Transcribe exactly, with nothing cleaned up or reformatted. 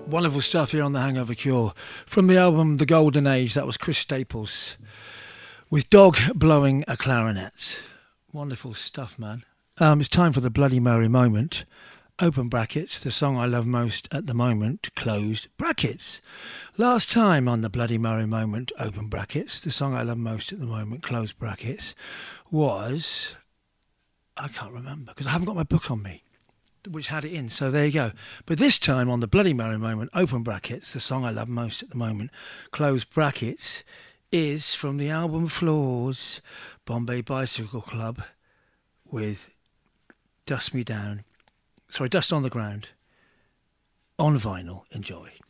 Wonderful stuff here on The Hangover Cure. From the album The Golden Age, that was Chris Staples with Dog Blowing a Clarinet. Wonderful stuff, man. Um, it's time for the Bloody Mary moment. Open brackets, the song I love most at the moment, closed brackets. Last time on the Bloody Mary moment, open brackets, the song I love most at the moment, closed brackets, was... I can't remember because I haven't got my book on me, which had it in, so there you go. But this time on the Bloody Mary moment, open brackets, the song I love most at the moment, close brackets, is from the album Flaws, Bombay Bicycle Club, with Dust Me Down, sorry, Dust on the Ground, on vinyl. Enjoy.